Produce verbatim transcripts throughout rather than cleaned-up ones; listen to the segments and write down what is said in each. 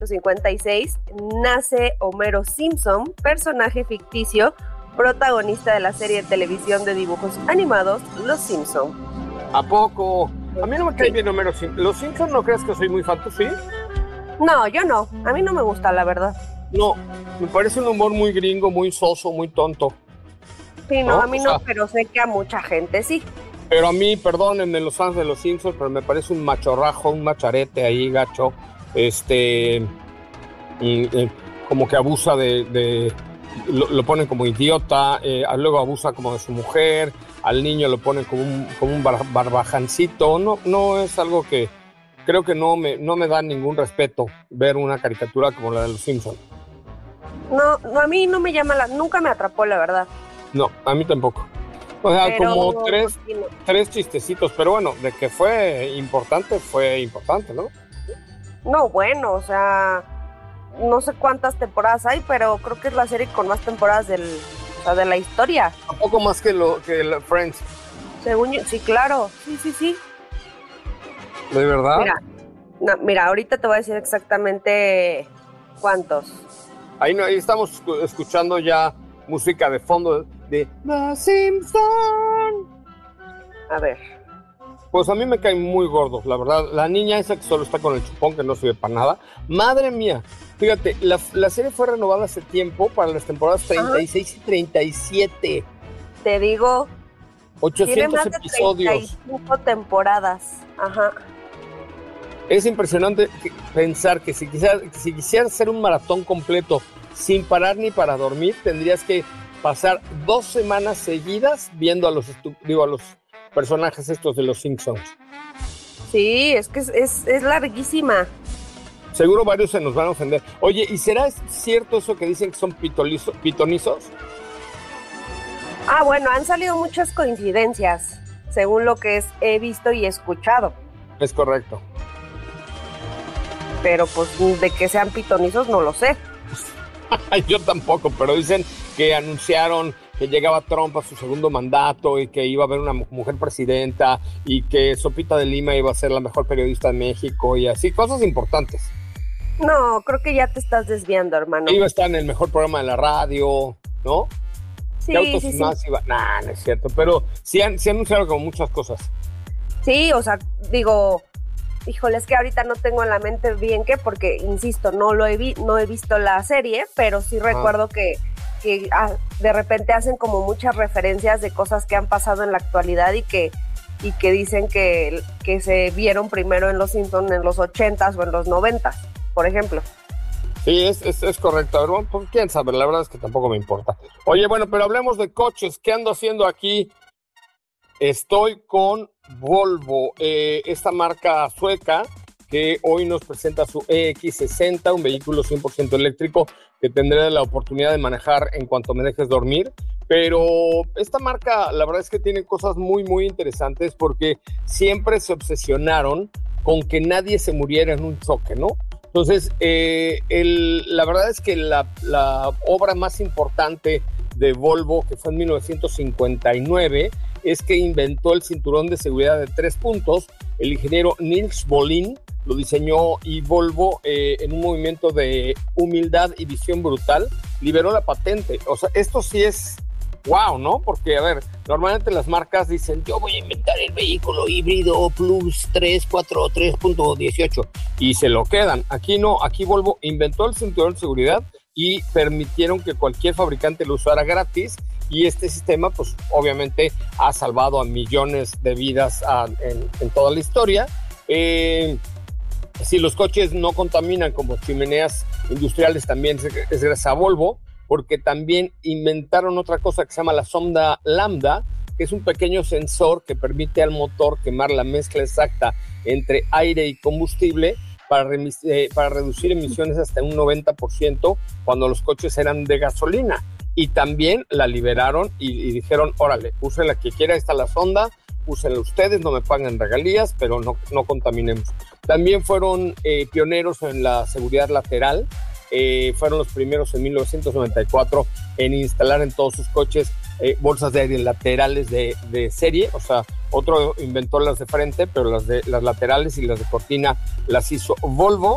cincuenta y seis nace Homero Simpson, personaje ficticio, protagonista de la serie de televisión de dibujos animados Los Simpson. ¿A poco? A mí no me cae sí. bien Homero Simpson. ¿Los Simpson no crees que soy muy fan? ¿Tú sí? No, yo no. A mí no me gusta, la verdad. No, me parece un humor muy gringo, muy soso, muy tonto. Sí, no, ¿no? a mí o no, sea, pero sé que a mucha gente sí. Pero a mí, perdónenme los fans de Los Simpsons, pero me parece un machorrajo, un macharete ahí, gacho. Este, y, y, como que abusa de, de lo, lo ponen como idiota, eh, luego abusa como de su mujer, al niño lo ponen como un, como un bar, barbajancito. No, no es algo que creo que no me, no me da ningún respeto ver una caricatura como la de Los Simpsons. No, no, a mí no me llama, la, nunca me atrapó, la verdad. No, a mí tampoco. O sea, pero, como tres, no. tres chistecitos, pero bueno, de que fue importante, fue importante, ¿no? No, bueno, o sea, no sé cuántas temporadas hay, pero creo que es la serie con más temporadas del, o sea, de la historia. ¿A poco más que lo que la Friends? Según yo, sí, claro, sí, sí, sí. ¿De verdad? Mira, no, mira, ahorita te voy a decir exactamente cuántos. Ahí, no, ahí estamos escuchando ya música de fondo de The Simpsons. A ver. Pues a mí me caen muy gordos, la verdad. La niña esa que solo está con el chupón, que no sirve para nada. Madre mía. Fíjate, la, la serie fue renovada hace tiempo para las temporadas treinta y seis Ajá. y treinta y siete. Te digo. ochocientos episodios. treinta y cinco temporadas. Ajá. Es impresionante pensar que si quisieras, si quisieras hacer un maratón completo sin parar ni para dormir, tendrías que pasar dos semanas seguidas viendo a los, estu- digo, a los personajes estos de Los Simpsons. Sí, es que es, es, es larguísima. Seguro varios se nos van a ofender. Oye, ¿y será cierto eso que dicen que son pitolizo, pitonizos? Ah, bueno, han salido muchas coincidencias, según lo que es, he visto y escuchado. Es correcto. Pero pues de que sean pitonizos no lo sé. Yo tampoco, pero dicen que anunciaron que llegaba Trump a su segundo mandato y que iba a haber una mujer presidenta y que Sopita de Lima iba a ser la mejor periodista de México y así, cosas importantes. No, creo que ya te estás desviando, hermano. Iba a estar en el mejor programa de la radio, ¿no? Sí, autos sí, sí. más iba... Nah, no es cierto, pero sí, han, sí anunciaron como muchas cosas. Sí, o sea, digo... Híjole, es que ahorita no tengo en la mente bien qué, porque, insisto, no lo he, vi- no he visto la serie, pero sí recuerdo ah. que, que ah, de repente hacen como muchas referencias de cosas que han pasado en la actualidad y que, y que dicen que, que se vieron primero en Los Simpsons en los ochentas o en los noventas, por ejemplo. Sí, es, es, es correcto. A ver, bueno, pues quién sabe, la verdad es que tampoco me importa. Oye, bueno, pero hablemos de coches. ¿Qué ando haciendo aquí? Estoy con Volvo, eh, esta marca sueca que hoy nos presenta su E X sesenta, un vehículo cien por ciento eléctrico que tendré la oportunidad de manejar en cuanto me dejes dormir. Pero esta marca, la verdad es que tiene cosas muy, muy interesantes porque siempre se obsesionaron con que nadie se muriera en un choque, ¿no? Entonces, eh, el, la verdad es que la, la obra más importante de Volvo, que fue en mil novecientos cincuenta y nueve, es que inventó el cinturón de seguridad de tres puntos. El ingeniero Nils Bohlin lo diseñó y Volvo, eh, en un movimiento de humildad y visión brutal, liberó la patente. O sea, esto sí es wow, ¿no? Porque, a ver, normalmente las marcas dicen, yo voy a inventar el vehículo híbrido Plus tres, cuatro, tres punto dieciocho y se lo quedan. Aquí no, aquí Volvo inventó el cinturón de seguridad y permitieron que cualquier fabricante lo usara gratis. Y este sistema, pues, obviamente ha salvado a millones de vidas a, en, en toda la historia. Eh, si los coches no contaminan como chimeneas industriales, también es, es gracias a Volvo, porque también inventaron otra cosa que se llama la sonda Lambda, que es un pequeño sensor que permite al motor quemar la mezcla exacta entre aire y combustible para, remis- eh, para reducir emisiones hasta un noventa por ciento cuando los coches eran de gasolina. Y también la liberaron y, y dijeron, órale, usen la que quiera, está la sonda, úsenla ustedes, no me pagan regalías, pero no, no contaminemos. También fueron eh, pioneros en la seguridad lateral, eh, fueron los primeros en mil novecientos noventa y cuatro en instalar en todos sus coches eh, bolsas de aire laterales de, de serie, o sea, otro inventó las de frente, pero las, de, las laterales y las de cortina las hizo Volvo.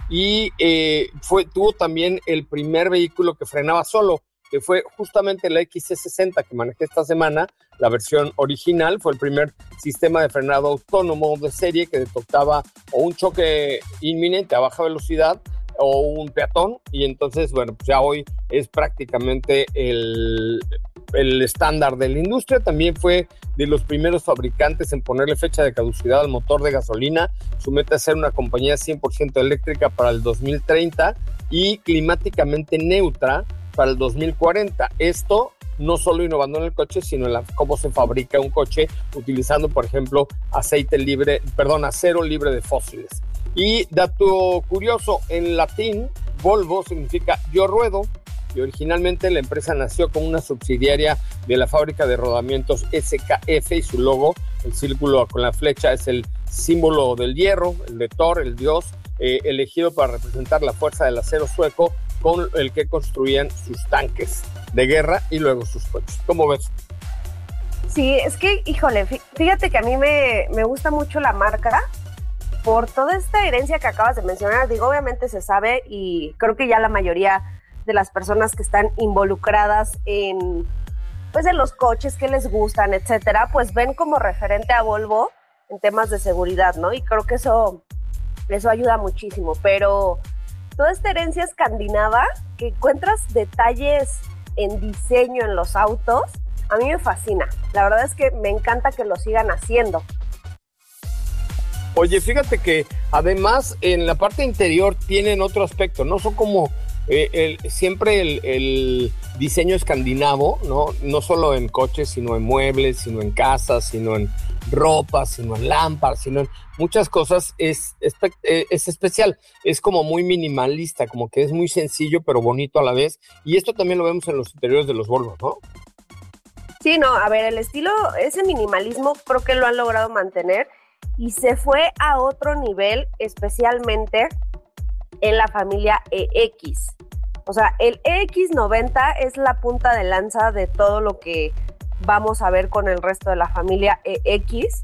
y eh, fue, tuvo también el primer vehículo que frenaba solo, que fue justamente la X C sesenta que manejé esta semana. La versión original fue el primer sistema de frenado autónomo de serie que detectaba o un choque inminente a baja velocidad o un peatón, y entonces, bueno, pues ya hoy es prácticamente el, el estándar de la industria. También fue de los primeros fabricantes en ponerle fecha de caducidad al motor de gasolina. Su meta es ser una compañía cien por ciento eléctrica para el dos mil treinta y climáticamente neutra para el dos mil cuarenta. Esto no solo innovando en el coche, sino en la, cómo se fabrica un coche, utilizando, por ejemplo, aceite libre, perdón, acero libre de fósiles. Y dato curioso, en latín, Volvo significa yo ruedo, y originalmente la empresa nació como una subsidiaria de la fábrica de rodamientos S K F, y su logo, el círculo con la flecha, es el símbolo del hierro, el de Thor, el dios, eh, elegido para representar la fuerza del acero sueco con el que construían sus tanques de guerra y luego sus coches. ¿Cómo ves? Sí, es que, híjole, fíjate que a mí me, me gusta mucho la marca por toda esta herencia que acabas de mencionar. Digo, obviamente se sabe, y creo que ya la mayoría de las personas que están involucradas en, pues, en los coches que les gustan, etcétera, pues ven como referente a Volvo en temas de seguridad, ¿no? Y creo que eso, eso ayuda muchísimo, pero toda esta herencia escandinava, que encuentras detalles en diseño en los autos, a mí me fascina. La verdad es que me encanta que lo sigan haciendo. Oye, fíjate que además en la parte interior tienen otro aspecto, no son como eh, el, siempre el, el diseño escandinavo, ¿no? No solo en coches, sino en muebles, sino en casas, sino en ropa, sino en lámparas, sino en muchas cosas. Es, es, es especial, es como muy minimalista, como que es muy sencillo pero bonito a la vez, y esto también lo vemos en los interiores de los Volvo, ¿no? Sí, no, a ver, el estilo, ese minimalismo creo que lo han logrado mantener, y se fue a otro nivel, especialmente en la familia E X. O sea, el E X noventa es la punta de lanza de todo lo que vamos a ver con el resto de la familia E X.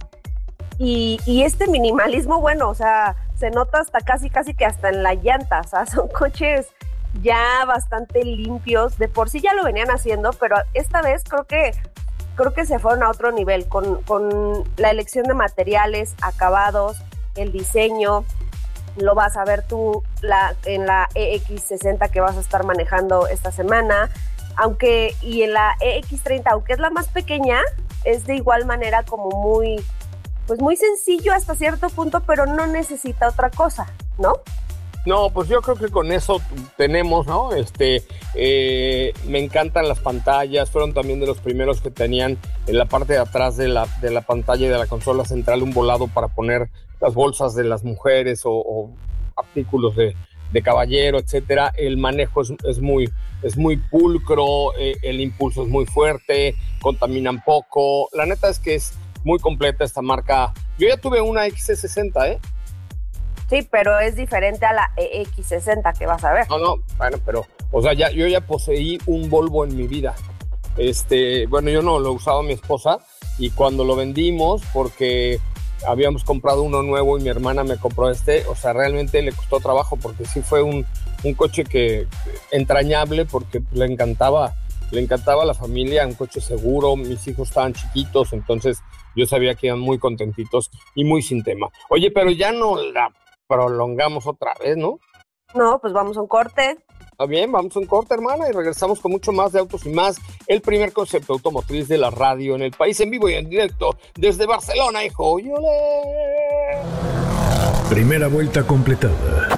Y, y este minimalismo, bueno, o sea, se nota hasta casi, casi que hasta en la llanta. O sea, son coches ya bastante limpios. De por sí ya lo venían haciendo, pero esta vez creo que creo que se fueron a otro nivel con, con la elección de materiales, acabados, el diseño. Lo vas a ver tú la, en la E X sesenta que vas a estar manejando esta semana. Aunque, y en la E X treinta, aunque es la más pequeña, es de igual manera como muy, pues muy sencillo hasta cierto punto, pero no necesita otra cosa, ¿no? No, pues yo creo que con eso tenemos, ¿no? Este, eh, me encantan las pantallas, fueron también de los primeros que tenían en la parte de atrás de la, de la pantalla y de la consola central un volado para poner las bolsas de las mujeres o, o artículos de, de caballero, etcétera. El manejo es, es, muy, es muy pulcro, eh, el impulso es muy fuerte, contaminan poco. La neta es que es muy completa esta marca. Yo ya tuve una X C sesenta, ¿eh? Sí, pero es diferente a la E X sesenta que vas a ver. No, no, bueno, pero, o sea, ya, yo ya poseí un Volvo en mi vida. Este, bueno, yo no lo usaba mi esposa, y cuando lo vendimos, porque habíamos comprado uno nuevo y mi hermana me compró este, o sea, realmente le costó trabajo, porque sí fue un, un coche que entrañable, porque le encantaba, le encantaba la familia, un coche seguro, mis hijos estaban chiquitos, entonces yo sabía que iban muy contentitos y muy sin tema. Oye, pero ya no la prolongamos otra vez, ¿no? No, pues vamos a un corte. Está bien, vamos a un corte, hermana, y regresamos con mucho más de Autos y Más, el primer concepto automotriz de la radio en el país, en vivo y en directo desde Barcelona, hijo. ¡Yole! Primera vuelta completada.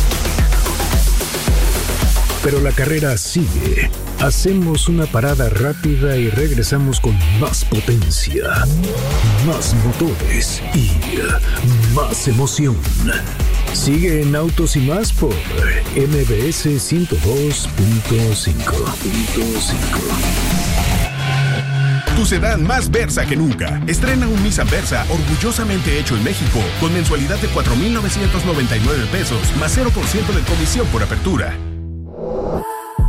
Pero la carrera sigue. Hacemos una parada rápida y regresamos con más potencia, más motores y más emoción. Sigue en Autos y Más por M B S ciento dos punto cinco. Tu sedán más Versa que nunca. Estrena un Nissan Versa orgullosamente hecho en México con mensualidad de cuatro mil novecientos noventa y nueve pesos más cero por ciento de comisión por apertura.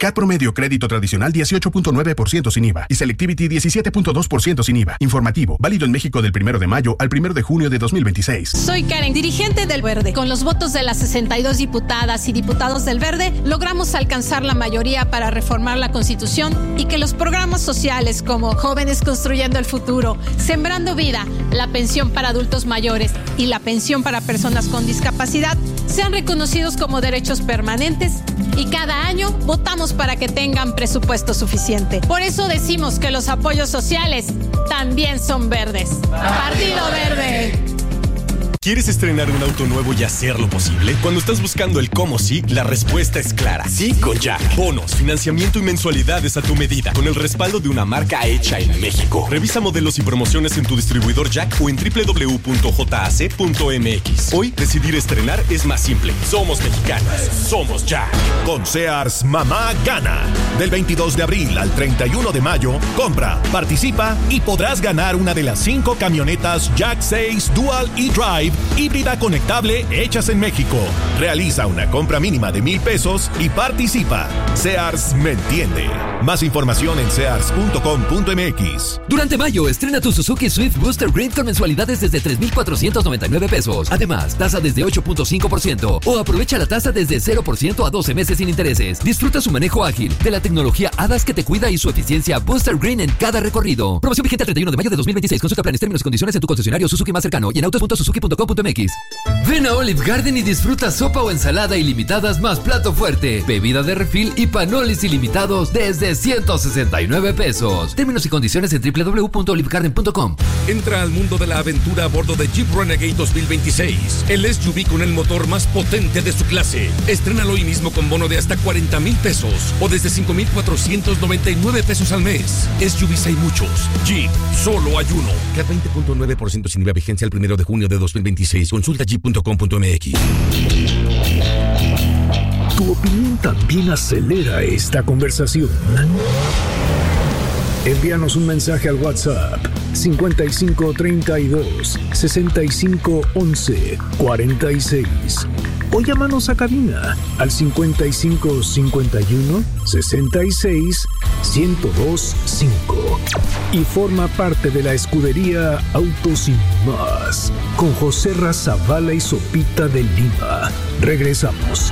C A T promedio crédito tradicional dieciocho punto nueve por ciento sin I V A y Selectivity diecisiete punto dos por ciento sin I V A. Informativo, válido en México del primero de mayo al primero de junio de dos mil veintiséis. Soy Karen, dirigente del Verde. Con los votos de las sesenta y dos diputadas y diputados del Verde, logramos alcanzar la mayoría para reformar la Constitución y que los programas sociales como Jóvenes Construyendo el Futuro, Sembrando Vida, la pensión para adultos mayores y la pensión para personas con discapacidad sean reconocidos como derechos permanentes y cada año votamos para que tengan presupuesto suficiente. Por eso decimos que los apoyos sociales también son verdes. Partido Verde. ¿Quieres estrenar un auto nuevo y hacerlo posible? Cuando estás buscando el cómo sí, la respuesta es clara. Sí con Jack. Bonos, financiamiento y mensualidades a tu medida, con el respaldo de una marca hecha en México. Revisa modelos y promociones en tu distribuidor Jack o en doble u doble u doble u punto j a c punto m x. Hoy, decidir estrenar es más simple. Somos mexicanos. Somos Jack. Con Sears, mamá gana. Del veintidós de abril al treinta y uno de mayo, compra, participa y podrás ganar una de las cinco camionetas Jack seis Dual e-Drive híbrida conectable hechas en México. Realiza una compra mínima de mil pesos y participa. Sears me entiende. Más información en sears punto com punto m x. Durante mayo, estrena tu Suzuki Swift Booster Green con mensualidades desde tres mil cuatrocientos noventa y nueve pesos. Además, tasa desde ocho punto cinco por ciento o aprovecha la tasa desde cero por ciento a doce meses sin intereses. Disfruta su manejo ágil de la tecnología A D A S que te cuida y su eficiencia Booster Green en cada recorrido. Promoción vigente al treinta y uno de mayo de dos mil veintiséis. Consulta planes, términos y condiciones en tu concesionario Suzuki más cercano y en autos punto suzuki punto com punto m x. Ven a Olive Garden y disfruta sopa o ensalada ilimitadas más plato fuerte, bebida de refil y panolis ilimitados desde ciento sesenta y nueve pesos. Términos y condiciones en doble u doble u doble u punto olive garden punto com. Entra al mundo de la aventura a bordo de Jeep Renegade dos mil veintiséis, el S U V con el motor más potente de su clase. Estrénalo hoy mismo con bono de hasta cuarenta mil pesos o desde cinco mil cuatrocientos noventa y nueve pesos al mes. S U Vs hay muchos. Jeep, solo hay uno. C A T veinte punto nueve por ciento sin I V A, vigencia el primero de junio de dos mil veintiséis. Consulta jeep punto com punto m x. Tu opinión también acelera esta conversación. Envíanos un mensaje al WhatsApp cincuenta y cinco treinta y dos sesenta y cinco once cuarenta y seis o llámanos a cabina al cincuenta y cinco cincuenta y uno sesenta y seis ciento dos cinco y forma parte de la escudería Autos y Más con José Razabala y Sopita de Lima. Regresamos.